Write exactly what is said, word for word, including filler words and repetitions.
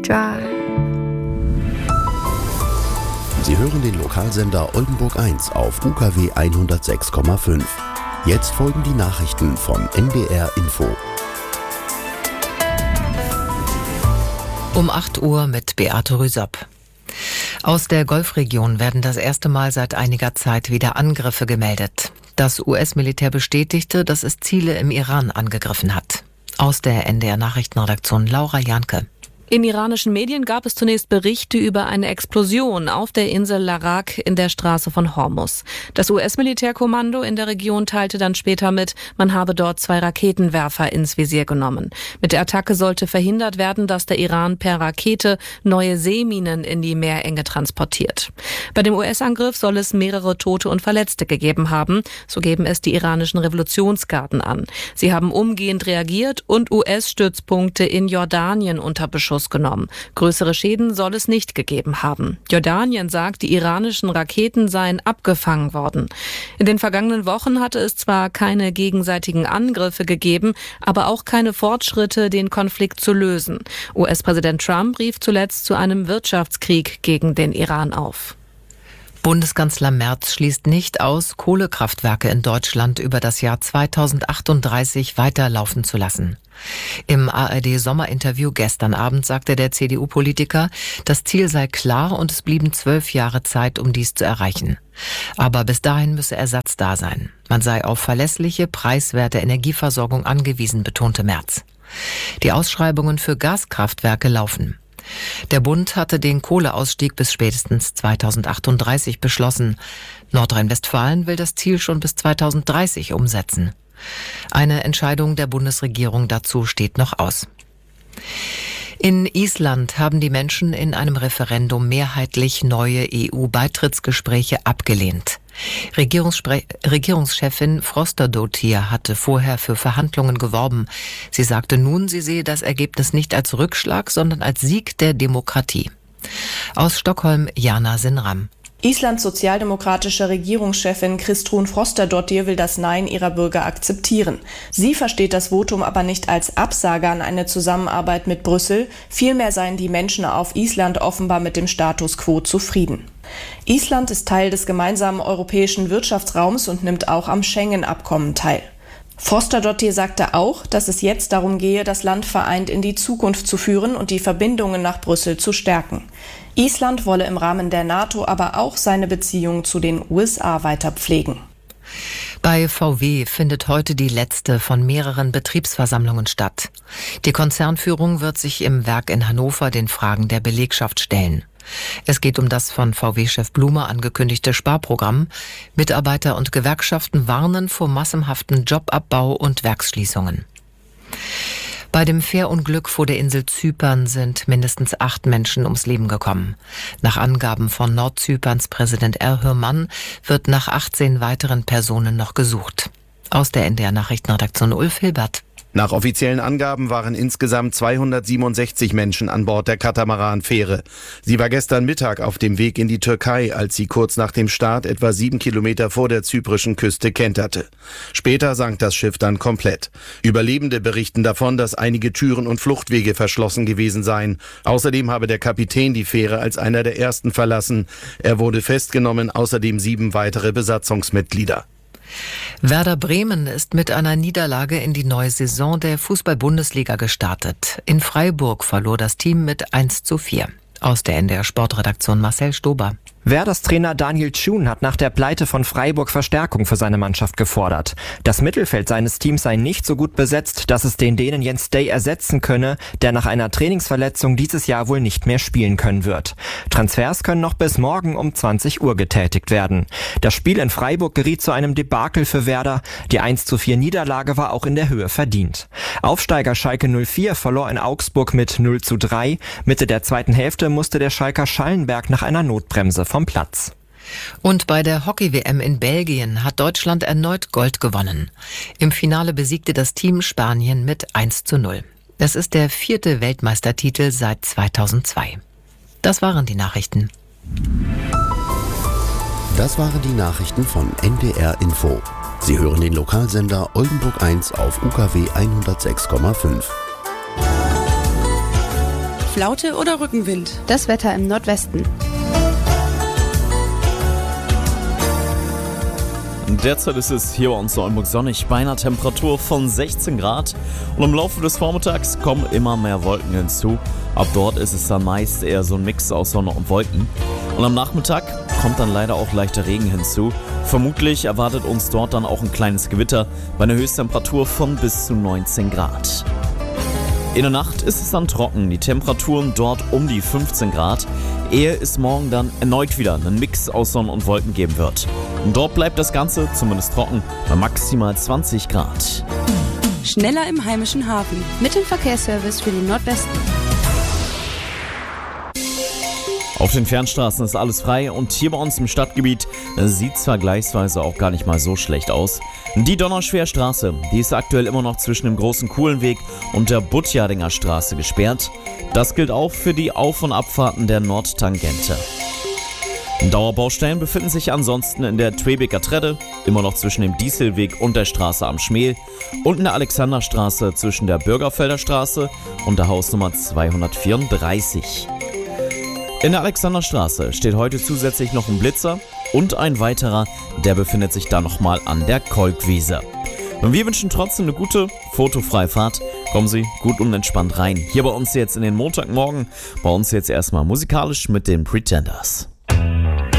Drive. Sie hören den Lokalsender Oldenburg eins auf U K W hundertsechs Komma fünf. Jetzt folgen die Nachrichten von N D R Info. Um acht Uhr mit Beate Rüsop. Aus der Golfregion werden das erste Mal seit einiger Zeit wieder Angriffe gemeldet. Das U S-Militär bestätigte, dass es Ziele im Iran angegriffen hat. Aus der N D R-Nachrichtenredaktion Laura Janke. In iranischen Medien gab es zunächst Berichte über eine Explosion auf der Insel Larak in der Straße von Hormuz. Das U S-Militärkommando in der Region teilte dann später mit, man habe dort zwei Raketenwerfer ins Visier genommen. Mit der Attacke sollte verhindert werden, dass der Iran per Rakete neue Seeminen in die Meerenge transportiert. Bei dem U S-Angriff soll es mehrere Tote und Verletzte gegeben haben, so geben es die iranischen Revolutionsgarden an. Sie haben umgehend reagiert und U S-Stützpunkte in Jordanien unter Beschuss genommen. Größere Schäden soll es nicht gegeben haben. Jordanien sagt, die iranischen Raketen seien abgefangen worden. In den vergangenen Wochen hatte es zwar keine gegenseitigen Angriffe gegeben, aber auch keine Fortschritte, den Konflikt zu lösen. U S-Präsident Trump rief zuletzt zu einem Wirtschaftskrieg gegen den Iran auf. Bundeskanzler Merz schließt nicht aus, Kohlekraftwerke in Deutschland über das Jahr zweitausendachtunddreißig weiterlaufen zu lassen. Im A R D-Sommerinterview gestern Abend sagte der C D U-Politiker, das Ziel sei klar und es blieben zwölf Jahre Zeit, um dies zu erreichen. Aber bis dahin müsse Ersatz da sein. Man sei auf verlässliche, preiswerte Energieversorgung angewiesen, betonte Merz. Die Ausschreibungen für Gaskraftwerke laufen. Der Bund hatte den Kohleausstieg bis spätestens zweitausendachtunddreißig beschlossen. Nordrhein-Westfalen will das Ziel schon bis zweitausenddreißig umsetzen. Eine Entscheidung der Bundesregierung dazu steht noch aus. In Island haben die Menschen in einem Referendum mehrheitlich neue E U-Beitrittsgespräche abgelehnt. Regierungsspre- Regierungschefin Frostadóttir hatte vorher für Verhandlungen geworben. Sie sagte nun, sie sehe das Ergebnis nicht als Rückschlag, sondern als Sieg der Demokratie. Aus Stockholm, Jana Sinram. Islands sozialdemokratische Regierungschefin Kristrún Frostadóttir will das Nein ihrer Bürger akzeptieren. Sie versteht das Votum aber nicht als Absage an eine Zusammenarbeit mit Brüssel. Vielmehr seien die Menschen auf Island offenbar mit dem Status quo zufrieden. Island ist Teil des gemeinsamen europäischen Wirtschaftsraums und nimmt auch am Schengen-Abkommen teil. Frostadóttir sagte auch, dass es jetzt darum gehe, das Land vereint in die Zukunft zu führen und die Verbindungen nach Brüssel zu stärken. Island wolle im Rahmen der NATO aber auch seine Beziehungen zu den U S A weiter pflegen. Bei V W findet heute die letzte von mehreren Betriebsversammlungen statt. Die Konzernführung wird sich im Werk in Hannover den Fragen der Belegschaft stellen. Es geht um das von V W-Chef Blume angekündigte Sparprogramm. Mitarbeiter und Gewerkschaften warnen vor massenhaften Jobabbau und Werksschließungen. Bei dem Fährunglück vor der Insel Zypern sind mindestens acht Menschen ums Leben gekommen. Nach Angaben von Nordzyperns Präsident Erdoğan wird nach achtzehn weiteren Personen noch gesucht. Aus der N D R-Nachrichtenredaktion Ulf Hilbert. Nach offiziellen Angaben waren insgesamt zweihundertsiebenundsechzig Menschen an Bord der Katamaran-Fähre. Sie war gestern Mittag auf dem Weg in die Türkei, als sie kurz nach dem Start etwa sieben Kilometer vor der zyprischen Küste kenterte. Später sank das Schiff dann komplett. Überlebende berichten davon, dass einige Türen und Fluchtwege verschlossen gewesen seien. Außerdem habe der Kapitän die Fähre als einer der ersten verlassen. Er wurde festgenommen, außerdem sieben weitere Besatzungsmitglieder. Werder Bremen ist mit einer Niederlage in die neue Saison der Fußball-Bundesliga gestartet. In Freiburg verlor das Team mit eins zu vier. Aus der N D R-Sportredaktion Marcel Stober. Werders Trainer Daniel Thun hat nach der Pleite von Freiburg Verstärkung für seine Mannschaft gefordert. Das Mittelfeld seines Teams sei nicht so gut besetzt, dass es den Dänen Jens Day ersetzen könne, der nach einer Trainingsverletzung dieses Jahr wohl nicht mehr spielen können wird. Transfers können noch bis morgen um zwanzig Uhr getätigt werden. Das Spiel in Freiburg geriet zu einem Debakel für Werder. Die eins zu vier Niederlage war auch in der Höhe verdient. Aufsteiger Schalke null vier verlor in Augsburg mit null zu drei. Mitte der zweiten Hälfte musste der Schalker Schallenberg nach einer Notbremse vom Platz. Und bei der Hockey-W M in Belgien hat Deutschland erneut Gold gewonnen. Im Finale besiegte das Team Spanien mit eins zu null. Es ist der vierte Weltmeistertitel seit zweitausendzwei. Das waren die Nachrichten. Das waren die Nachrichten von N D R Info. Sie hören den Lokalsender Oldenburg eins auf U K W hundertsechs Komma fünf. Flaute oder Rückenwind? Das Wetter im Nordwesten. Derzeit ist es hier bei uns in Oldenburg sonnig bei einer Temperatur von sechzehn Grad und im Laufe des Vormittags kommen immer mehr Wolken hinzu. Ab dort ist es dann meist eher so ein Mix aus Sonne und Wolken. Und am Nachmittag kommt dann leider auch leichter Regen hinzu. Vermutlich erwartet uns dort dann auch ein kleines Gewitter bei einer Höchsttemperatur von bis zu neunzehn Grad. In der Nacht ist es dann trocken, die Temperaturen dort um die fünfzehn Grad, ehe es morgen dann erneut wieder einen Mix aus Sonne und Wolken geben wird. Und dort bleibt das Ganze zumindest trocken bei maximal zwanzig Grad. Schneller im heimischen Hafen. Mit dem Verkehrsservice für den Nordwesten. Auf den Fernstraßen ist alles frei und hier bei uns im Stadtgebiet sieht zwar gleichsweise auch gar nicht mal so schlecht aus. Die Donauschwerstraße, die ist aktuell immer noch zwischen dem Großen Kuhlenweg und der Buttjardinger Straße gesperrt. Das gilt auch für die Auf- und Abfahrten der Nordtangente. Dauerbaustellen befinden sich ansonsten in der Twebeker Tredde, immer noch zwischen dem Dieselweg und der Straße am Schmel und in der Alexanderstraße zwischen der Bürgerfelder Straße und der Hausnummer zweihundertvierunddreißig. In der Alexanderstraße steht heute zusätzlich noch ein Blitzer und ein weiterer, der befindet sich da nochmal an der Kolkwiese. Und wir wünschen trotzdem eine gute, fotofreie Fahrt. Kommen Sie gut und entspannt rein. Hier bei uns jetzt in den Montagmorgen, bei uns jetzt erstmal musikalisch mit den Pretenders.